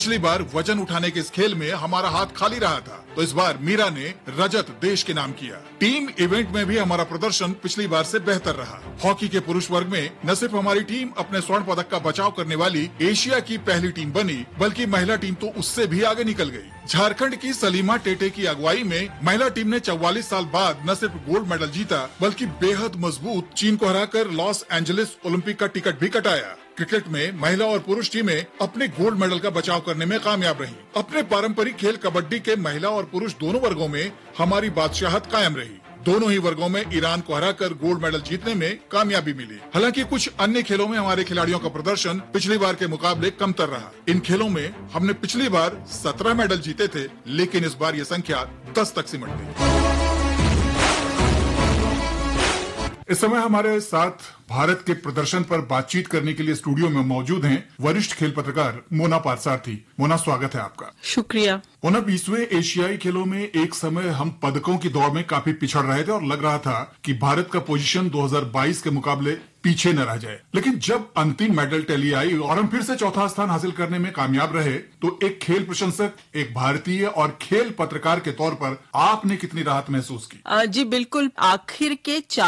पिछली बार वजन उठाने के इस खेल में हमारा हाथ खाली रहा था, तो इस बार मीरा ने रजत देश के नाम किया। टीम इवेंट में भी हमारा प्रदर्शन पिछली बार से बेहतर रहा। हॉकी के पुरुष वर्ग में न सिर्फ हमारी टीम अपने स्वर्ण पदक का बचाव करने वाली एशिया की पहली टीम बनी, बल्कि महिला टीम तो उससे भी आगे निकल गई। झारखंड की सलीमा टेटे की अगुवाई में महिला टीम ने 44 साल बाद न सिर्फ गोल्ड मेडल जीता, बल्कि बेहद मजबूत चीन को हराकर लॉस एंजलिस ओलंपिक का टिकट भी कटाया। क्रिकेट में महिला और पुरुष टीमें अपने गोल्ड मेडल का बचाव करने में कामयाब रही। अपने पारंपरिक खेल कबड्डी के महिला और पुरुष दोनों वर्गों में हमारी बादशाहत कायम रही। दोनों ही वर्गों में ईरान को हराकर गोल्ड मेडल जीतने में कामयाबी मिली। हालांकि कुछ अन्य खेलों में हमारे खिलाड़ियों का प्रदर्शन पिछली बार के मुकाबले कमतर रहा। इन खेलों में हमने पिछली बार 17 मेडल जीते थे, लेकिन इस बार ये संख्या 10 तक सिमट गई। इस समय हमारे साथ भारत के प्रदर्शन पर बातचीत करने के लिए स्टूडियो में मौजूद हैं वरिष्ठ खेल पत्रकार मोना पारसारथी। मोना, स्वागत है आपका। शुक्रिया। मोना, 20वें एशियाई खेलों में एक समय हम पदकों की दौड़ में काफी पिछड़ रहे थे और लग रहा था कि भारत का पोजीशन 2022 के मुकाबले पीछे न रह जाए, लेकिन जब अंतिम मेडल टैली आई और हम फिर से चौथा स्थान हासिल करने में कामयाब रहे, तो एक खेल प्रशंसक, एक भारतीय और खेल पत्रकार के तौर पर आपने कितनी राहत महसूस की? जी बिल्कुल। आखिर के